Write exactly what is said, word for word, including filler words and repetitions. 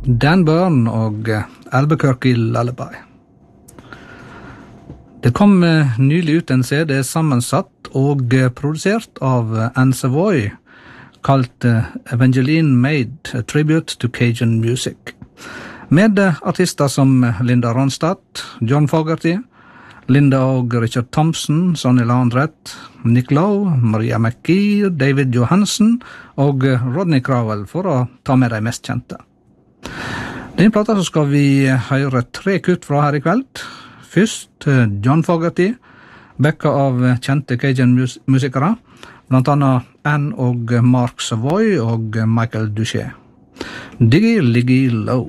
Dan Byrne og Albuquerque Lullaby. Det kom nylig ut en C D sammensatt og produsert av Anne Savoy, kalt Evangeline Made, a tribute to Cajun music, med artister som Linda Ronstadt, John Fogerty, Linda og Richard Thompson, Sonny Landreth, Nick Lowe, Maria McGee, David Johansen og Rodney Crowell, for å ta med de mest kjente. Den plata så skal vi høre tre kutt fra her i kveld. Først John Fogerty, backa av kjente Cajun-musikere, blant annet Anne og Mark Savoy og Michael Duché. Diggy Liggy Low.